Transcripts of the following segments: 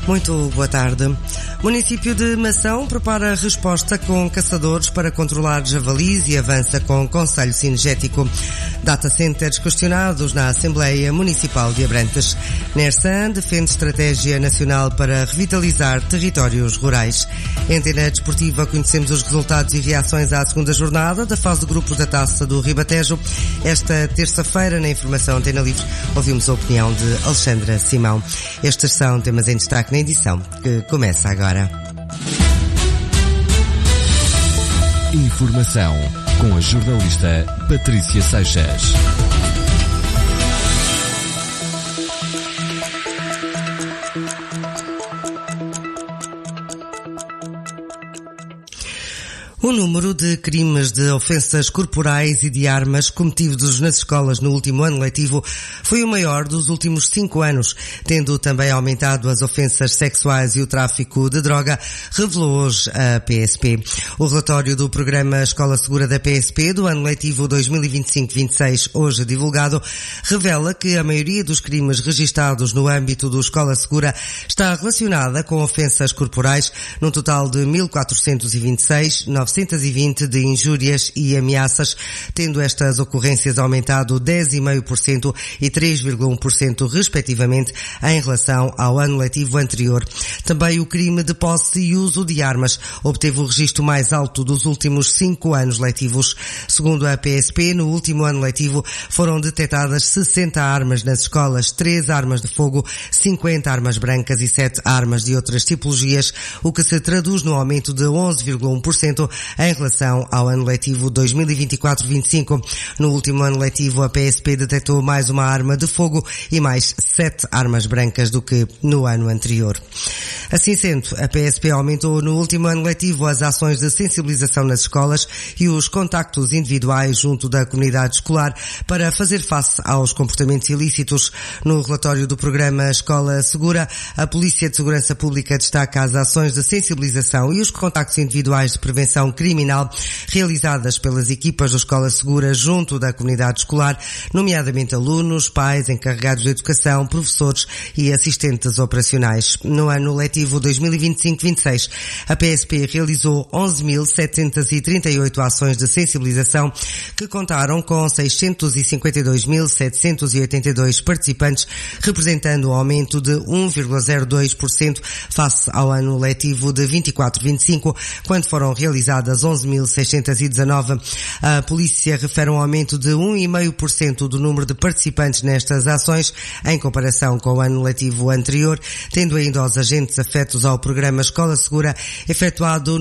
Muito boa tarde. Município de Mação prepara resposta com caçadores para controlar javalis e avança com conselho cinegético. Data centers questionados na Assembleia Municipal de Abrantes. Nersan defende estratégia nacional para revitalizar territórios rurais. Em Antena Desportiva conhecemos os resultados e reações à segunda jornada da fase de grupos da Taça do Ribatejo. Esta terça-feira, na Informação Antena Livre, ouvimos a opinião de Alexandra Simão. Estes são temas em destaque na edição que começa agora. Informação com a jornalista Patrícia Seixas. O número de crimes de ofensas corporais e de armas cometidos nas escolas no último ano letivo foi o maior dos últimos 5 anos, tendo também aumentado as ofensas sexuais e o tráfico de droga, revelou hoje a PSP. O relatório do programa Escola Segura da PSP do ano letivo 2025-26, hoje divulgado, revela que a maioria dos crimes registados no âmbito do Escola Segura está relacionada com ofensas corporais, num total de 1.426, 920 de injúrias e ameaças, tendo estas ocorrências aumentado 10,5% e 3,1% respectivamente em relação ao ano letivo anterior. Também o crime de posse e uso de armas obteve o registro mais alto dos últimos 5 anos letivos. Segundo a PSP, no último ano letivo foram detectadas 60 armas nas escolas, 3 armas de fogo, 50 armas brancas e 7 armas de outras tipologias, o que se traduz no aumento de 11,1% em relação ao ano letivo 2024-25. No último ano letivo, a PSP detectou mais uma arma de fogo e mais 7 armas brancas do que no ano anterior. Assim sendo, a PSP aumentou no último ano letivo as ações de sensibilização nas escolas e os contactos individuais junto da comunidade escolar para fazer face aos comportamentos ilícitos. No relatório do programa Escola Segura, a Polícia de Segurança Pública destaca as ações de sensibilização e os contactos individuais de prevenção criminal realizadas pelas equipas da Escola Segura junto da comunidade escolar, nomeadamente alunos, pais, encarregados de educação, professores e assistentes operacionais. No ano letivo 2025-26, a PSP realizou 11.738 ações de sensibilização que contaram com 652.782 participantes, representando um aumento de 1,02% face ao ano letivo de 24-25, quando foram realizadas 11.619. A polícia refere um aumento de 1,5% do número de participantes nestas ações em comparação com o ano letivo anterior, tendo ainda os agentes afetos ao programa Escola Segura efetuado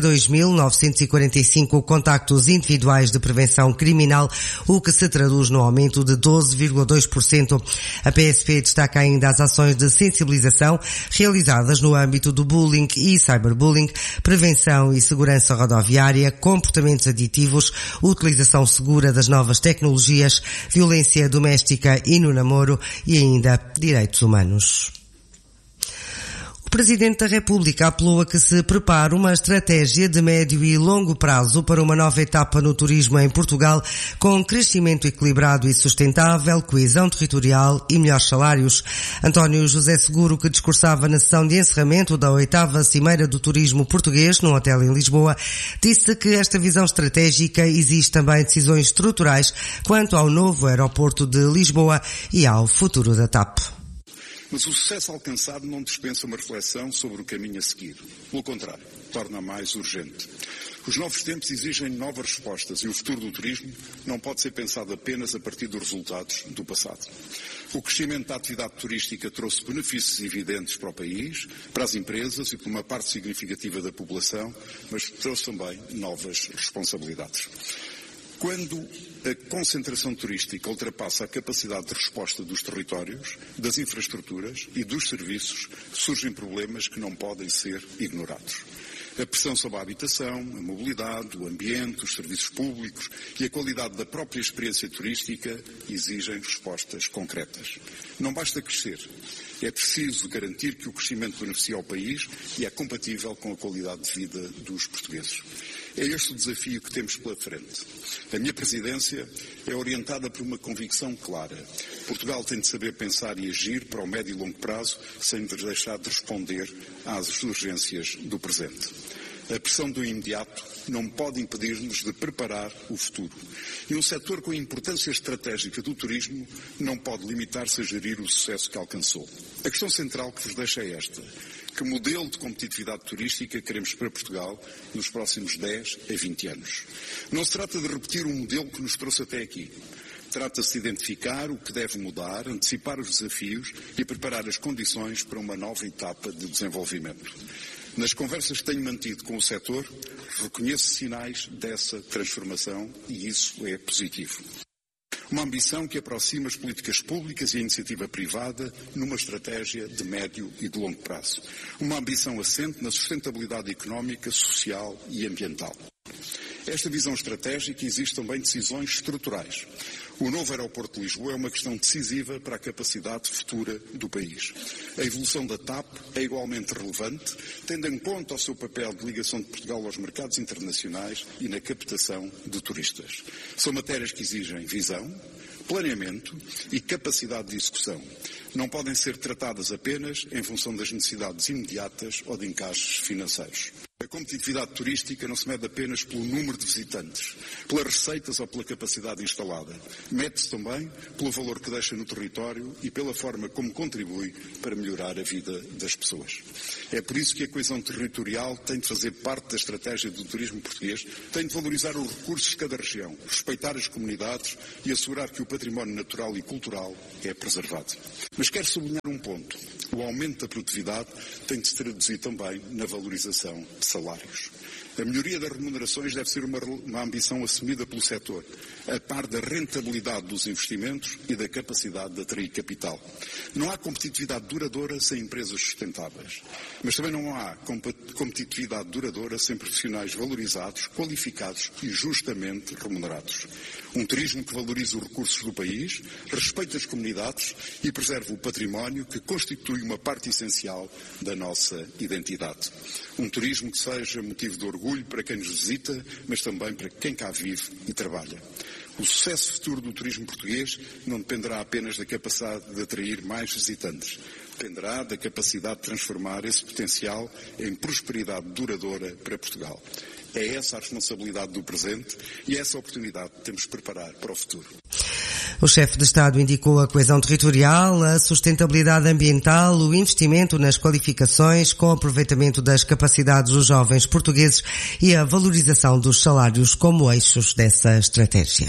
92.945 contactos individuais de prevenção criminal, o que se traduz no aumento de 12,2%. A PSP destaca ainda as ações de sensibilização realizadas no âmbito do bullying e cyberbullying, prevenção e segurança rodoviária, comportamentos aditivos, utilização segura das novas tecnologias, violência doméstica e no namoro e ainda direitos humanos. O Presidente da República apelou a que se prepare uma estratégia de médio e longo prazo para uma nova etapa no turismo em Portugal, com crescimento equilibrado e sustentável, coesão territorial e melhores salários. António José Seguro, que discursava na sessão de encerramento da 8ª Cimeira do Turismo Português, num hotel em Lisboa, disse que esta visão estratégica exige também decisões estruturais quanto ao novo aeroporto de Lisboa e ao futuro da TAP. Mas o sucesso alcançado não dispensa uma reflexão sobre o caminho a seguir. Pelo contrário, torna mais urgente. Os novos tempos exigem novas respostas e o futuro do turismo não pode ser pensado apenas a partir dos resultados do passado. O crescimento da atividade turística trouxe benefícios evidentes para o país, para as empresas e para uma parte significativa da população, mas trouxe também novas responsabilidades. Quando a concentração turística ultrapassa a capacidade de resposta dos territórios, das infraestruturas e dos serviços, surgem problemas que não podem ser ignorados. A pressão sobre a habitação, a mobilidade, o ambiente, os serviços públicos e a qualidade da própria experiência turística exigem respostas concretas. Não basta crescer. É preciso garantir que o crescimento beneficia ao país e é compatível com a qualidade de vida dos portugueses. É este o desafio que temos pela frente. A minha presidência é orientada por uma convicção clara. Portugal tem de saber pensar e agir para o médio e longo prazo, sem nos deixar de responder às urgências do presente. A pressão do imediato não pode impedir-nos de preparar o futuro. E um setor com a importância estratégica do turismo não pode limitar-se a gerir o sucesso que alcançou. A questão central que vos deixo é esta. Que modelo de competitividade turística queremos para Portugal nos próximos 10 a 20 anos? Não se trata de repetir um modelo que nos trouxe até aqui. Trata-se de identificar o que deve mudar, antecipar os desafios e preparar as condições para uma nova etapa de desenvolvimento. Nas conversas que tenho mantido com o setor, reconheço sinais dessa transformação e isso é positivo. Uma ambição que aproxima as políticas públicas e a iniciativa privada numa estratégia de médio e de longo prazo. Uma ambição assente na sustentabilidade económica, social e ambiental. Esta visão estratégica exige também decisões estruturais. O novo aeroporto de Lisboa é uma questão decisiva para a capacidade futura do país. A evolução da TAP é igualmente relevante, tendo em conta o seu papel de ligação de Portugal aos mercados internacionais e na captação de turistas. São matérias que exigem visão, planeamento e capacidade de execução. Não podem ser tratadas apenas em função das necessidades imediatas ou de encaixes financeiros. A competitividade turística não se mede apenas pelo número de visitantes, pelas receitas ou pela capacidade instalada. Mede-se também pelo valor que deixa no território e pela forma como contribui para melhorar a vida das pessoas. É por isso que a coesão territorial tem de fazer parte da estratégia do turismo português, tem de valorizar os recursos de cada região, respeitar as comunidades e assegurar que o património natural e cultural é preservado. Mas quero sublinhar um ponto. O aumento da produtividade tem de se traduzir também na valorização de salários. A melhoria das remunerações deve ser uma ambição assumida pelo setor, a par da rentabilidade dos investimentos e da capacidade de atrair capital. Não há competitividade duradoura sem empresas sustentáveis, mas também não há competitividade duradoura sem profissionais valorizados, qualificados e justamente remunerados. Um turismo que valorize os recursos do país, respeite as comunidades e preserve o património que constitui uma parte essencial da nossa identidade. Um turismo que seja motivo de orgulho para quem nos visita, mas também para quem cá vive e trabalha. O sucesso futuro do turismo português não dependerá apenas da capacidade de atrair mais visitantes. Dependerá da capacidade de transformar esse potencial em prosperidade duradoura para Portugal. É essa a responsabilidade do presente e é essa a oportunidade que temos de preparar para o futuro. O chefe de Estado indicou a coesão territorial, a sustentabilidade ambiental, o investimento nas qualificações com aproveitamento das capacidades dos jovens portugueses e a valorização dos salários como eixos dessa estratégia.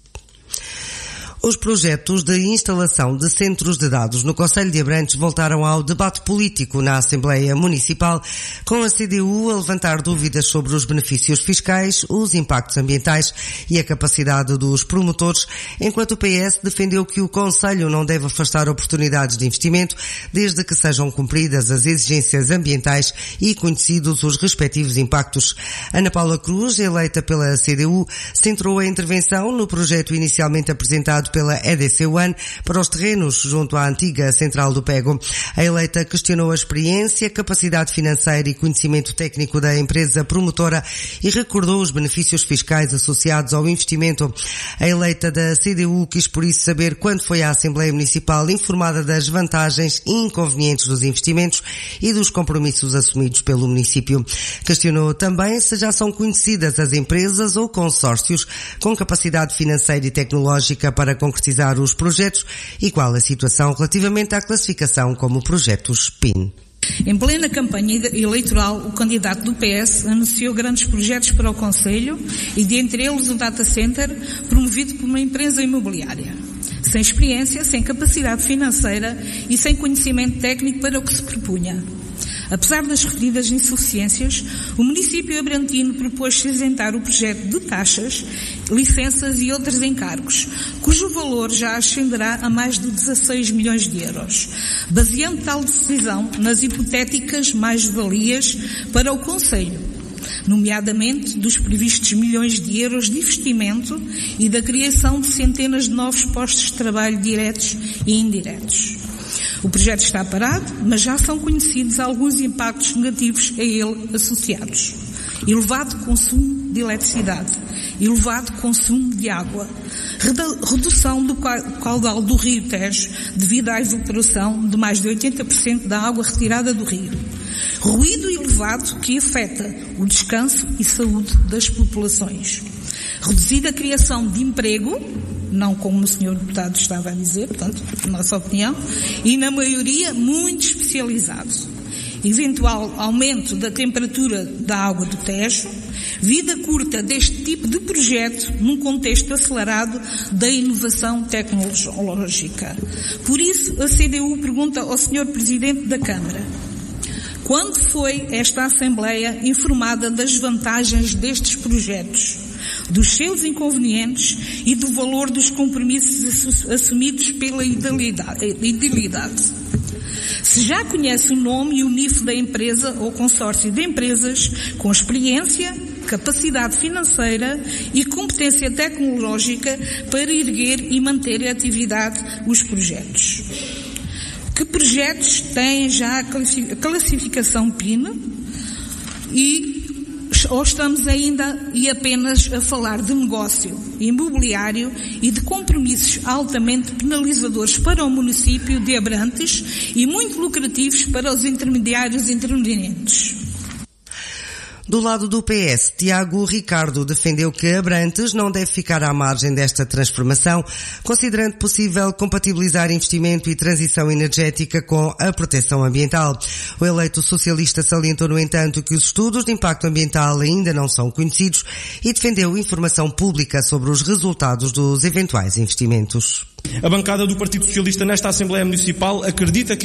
Os projetos de instalação de centros de dados no Concelho de Abrantes voltaram ao debate político na Assembleia Municipal, com a CDU a levantar dúvidas sobre os benefícios fiscais, os impactos ambientais e a capacidade dos promotores, enquanto o PS defendeu que o Concelho não deve afastar oportunidades de investimento, desde que sejam cumpridas as exigências ambientais e conhecidos os respectivos impactos. Ana Paula Cruz, eleita pela CDU, centrou a intervenção no projeto inicialmente apresentado pela EDC One para os terrenos junto à antiga central do Pego. A eleita questionou a experiência, capacidade financeira e conhecimento técnico da empresa promotora e recordou os benefícios fiscais associados ao investimento. A eleita da CDU quis por isso saber quando foi à Assembleia Municipal informada das vantagens e inconvenientes dos investimentos e dos compromissos assumidos pelo município. Questionou também se já são conhecidas as empresas ou consórcios com capacidade financeira e tecnológica para concretizar os projetos e qual a situação relativamente à classificação como projetos PIN. Em plena campanha eleitoral, o candidato do PS anunciou grandes projetos para o Concelho e, dentre eles, o data center promovido por uma empresa imobiliária. Sem experiência, sem capacidade financeira e sem conhecimento técnico para o que se propunha. Apesar das referidas insuficiências, o município abrantino propôs-se isentar o projeto de taxas, licenças e outros encargos, cujo valor já ascenderá a mais de 16 milhões de euros, baseando tal decisão nas hipotéticas mais-valias para o Concelho, nomeadamente dos previstos milhões de euros de investimento e da criação de centenas de novos postos de trabalho diretos e indiretos. O projeto está parado, mas já são conhecidos alguns impactos negativos a ele associados. Elevado consumo de eletricidade, elevado consumo de água, redução do caudal do rio Tejo devido à evaporação de mais de 80% da água retirada do rio, ruído elevado que afeta o descanso e saúde das populações, reduzida criação de emprego, não como o Sr. Deputado estava a dizer, portanto, na nossa opinião, e na maioria muito especializado. Eventual aumento da temperatura da água do Tejo, vida curta deste tipo de projeto num contexto acelerado da inovação tecnológica. Por isso, a CDU pergunta ao Sr. Presidente da Câmara: quando foi esta Assembleia informada das vantagens destes projetos, dos seus inconvenientes e do valor dos compromissos assumidos pela idilidade? Se já conhece o nome e o NIF da empresa ou consórcio de empresas com experiência, capacidade financeira e competência tecnológica para erguer e manter em atividade os projetos. Que projetos têm já a classificação PIN ou estamos ainda e apenas a falar de negócio imobiliário e de compromissos altamente penalizadores para o município de Abrantes e muito lucrativos para os intermediários intervenientes? Do lado do PS, Tiago Ricardo defendeu que Abrantes não deve ficar à margem desta transformação, considerando possível compatibilizar investimento e transição energética com a proteção ambiental. O eleito socialista salientou, no entanto, que os estudos de impacto ambiental ainda não são conhecidos e defendeu informação pública sobre os resultados dos eventuais investimentos. A bancada do Partido Socialista nesta Assembleia Municipal acredita que